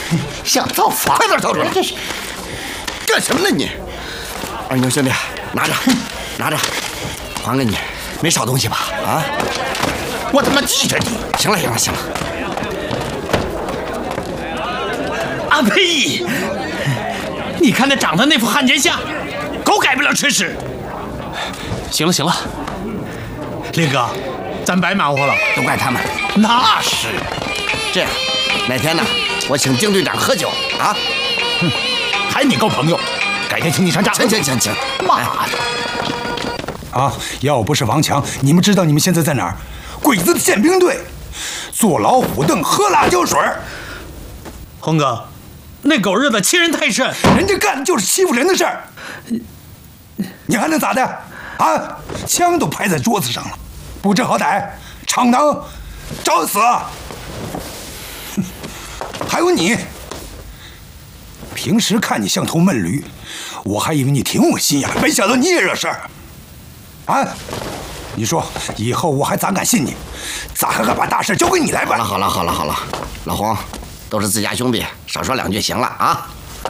想造反？ 快点掏出来！ 这是干什么呢你？二牛兄弟，拿着，拿着，还给你，没少东西吧？啊！ 我他妈记着你！ 行了行了行了。 啊呸！你看他长得那副汉奸相，狗改不了吃屎。行了行了，烈哥，咱白忙活了， 都怪他们。 那是。 这样，哪天呢？我请丁队长喝酒啊！ 还你够朋友，改天请你上帐。 行， 妈的！ 啊！要不是王强，你们知道你们现在在哪儿？鬼子的宪兵队，坐老虎凳，喝辣椒水。 红哥，那狗日的欺人太甚！ 人家干的就是欺负人的事儿，你还能咋的？啊！枪都拍在桌子上了，不知好歹，闯荡，找死！还有你，平时看你像头闷驴，我还以为你挺有心眼，没想到你也惹事儿。啊！你说以后我还咋敢信你？咋还敢把大事交给你来办？ 好了，老洪，都是自家兄弟，少说两句行了啊！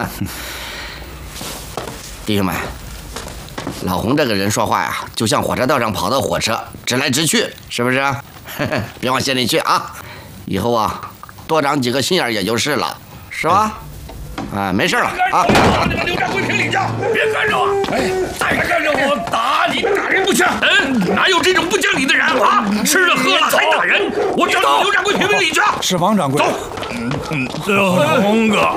弟兄们，老洪这个人说话呀，就像火车道上跑的火车，直来直去，是不是？别往心里去啊！以后啊，多长几个心眼也就是了，是吧？啊，没事了啊！ 刘掌柜评理去，别跟着我！哎，再跟着我打你，打人不枪！哪有这种不讲理的人啊？吃了喝了还打人！我找你刘掌柜评理去。 是王掌柜。 走，洪哥，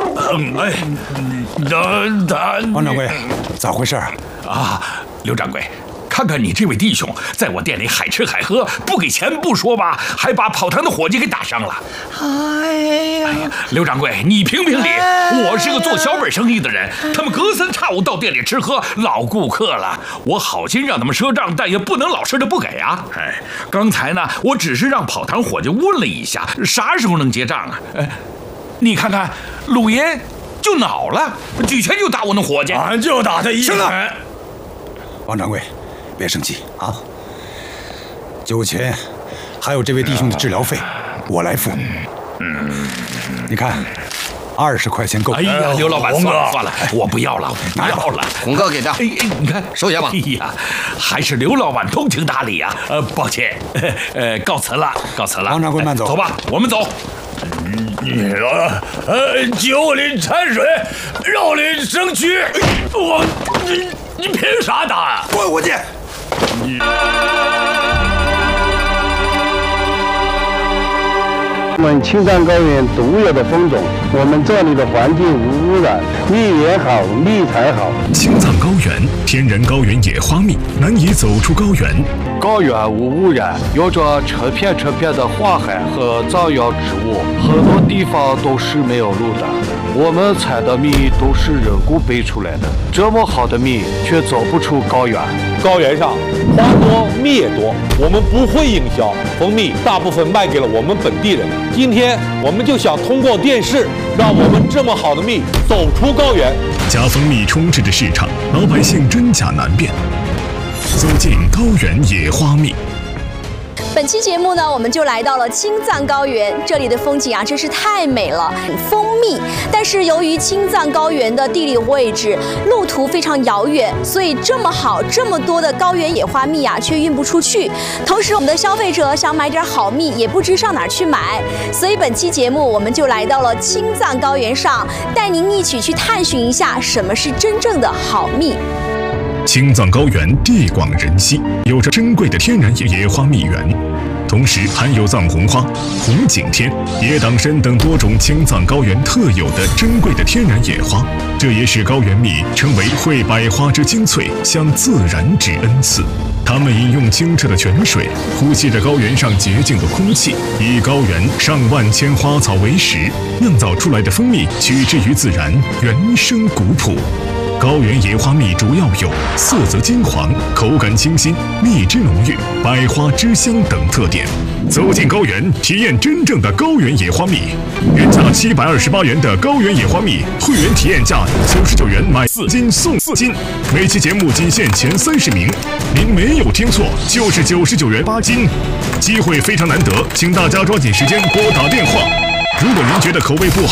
王掌柜，咋回事啊？刘掌柜。看看你这位弟兄，在我店里海吃海喝，不给钱不说吧，还把跑堂的伙计给打伤了。哎呀，刘掌柜，你评评理，我是个做小本生意的人，他们隔三差五到店里吃喝，老顾客了，我好心让他们赊账，但也不能老实的不给啊。哎，刚才呢，我只是让跑堂伙计问了一下，啥时候能结账啊？你看看，鲁爷就恼了，举拳就打我那伙计，俺就打他一拳。 王掌柜。别生气啊！酒钱，还有这位弟兄的治疗费，我来付。你看，20块钱够。 哎呀，刘老板，算了，我不要了，不要了。 洪哥给的。 你看， 收下吧。 哎呀，还是刘老板通情达理啊。抱歉，告辞了。 王掌柜慢走。 走吧，我们走。你说，酒里掺水，肉里生蛆，你凭啥打啊？ 滚回去！ 我们青藏高原独有的风种，我们这里的环境无污染，蜜也好，蜜才好。 青藏高原天然高原野花蜜，难以走出高原。 高原无污染，有着成片的花海和藏药植物，很多地方都是没有路的。我们采的蜜都是人工培出来的，这么好的蜜却走不出高原。 高原上花多蜜也多，我们不会营销，蜂蜜大部分卖给了我们本地人。今天我们就想通过电视，让我们这么好的蜜走出高原。 假蜂蜜充斥着市场，老百姓真假难辨。走进高原野花蜜。 本期节目呢，我们就来到了青藏高原，这里的风景啊真是太美了，蜂蜜。但是由于青藏高原的地理位置、路途非常遥远，所以这么好、这么多的高原野花蜜啊，却运不出去。同时，我们的消费者想买点好蜜，也不知上哪儿去买。所以本期节目，我们就来到了青藏高原上，带您一起去探寻一下什么是真正的好蜜。 青藏高原地广人稀，有着珍贵的天然野花蜜源，同时含有藏红花、红景天、野党参等多种青藏高原特有的珍贵的天然野花，这也使高原蜜称为会百花之精粹，向自然之恩赐。它们饮用清澈的泉水，呼吸着高原上洁净的空气，以高原上万千花草为食，酿造出来的蜂蜜取之于自然，原生古朴。高原野花蜜主要有色泽金黄、口感清新、蜜汁浓郁、百花之香等特点。走进高原，体验真正的高原野花蜜。原价728元的高原野花蜜，会员体验价99元买4斤送4斤。每期节目仅限前30名，您没有听错，就是99元8斤。机会非常难得，请大家抓紧时间拨打电话。如果您觉得口味不好，